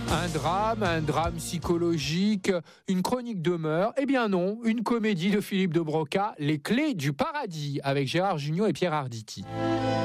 Un drame psychologique, une chronique de meurtre. Eh bien non, une comédie de Philippe de Broca, Les Clés du Paradis, avec Gérard Jugnot et Pierre Arditi.